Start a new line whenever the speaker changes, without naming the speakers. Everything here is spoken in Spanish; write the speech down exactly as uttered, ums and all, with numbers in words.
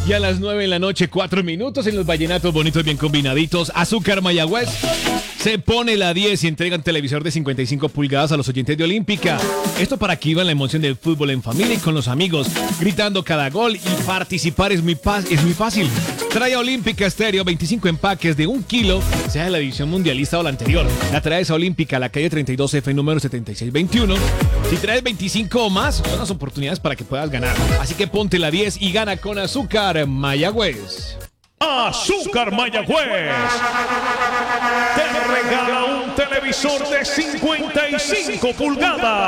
Y a las nueve en la noche, cuatro minutos en los vallenatos bonitos bien combinaditos. Azúcar Mayagüez se pone la diez y entregan televisor de cincuenta y cinco pulgadas a los oyentes de Olímpica. Esto para que vivan la emoción del fútbol en familia y con los amigos, gritando cada gol, y participar es muy, es muy fácil. Trae a Olímpica Estéreo veinticinco empaques de un kilo, sea de la edición mundialista o la anterior. La traes a Olímpica, a la calle treinta y dos F, número setenta y seis veintiuno. Si traes veinticinco o más, son las oportunidades para que puedas ganar. Así que ponte la diez y gana con Azúcar Mayagüez.
Azúcar Mayagüez te regala un televisor de cincuenta y cinco pulgadas.